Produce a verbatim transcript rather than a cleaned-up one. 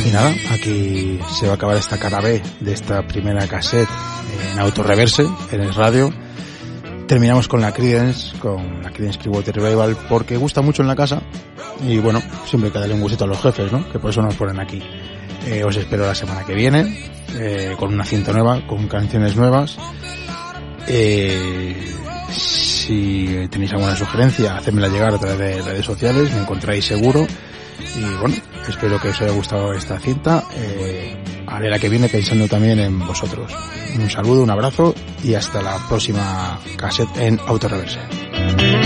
Y nada, aquí se va a acabar esta cara B de esta primera cassette en Autoreverse, en el radio. Terminamos con la Creedence, con la Creedence Clearwater Revival, porque gusta mucho en la casa y bueno, siempre hay que darle un gustito a los jefes, ¿no? Que por eso nos ponen aquí. Eh, os espero la semana que viene, eh, con una cinta nueva, con canciones nuevas. Eh, si tenéis alguna sugerencia, hacedmela llegar a través de redes sociales, me encontráis seguro. Y bueno, espero que os haya gustado esta cinta. Eh, haré la que viene pensando también en vosotros. Un saludo, un abrazo y hasta la próxima cassette en Autoreverse.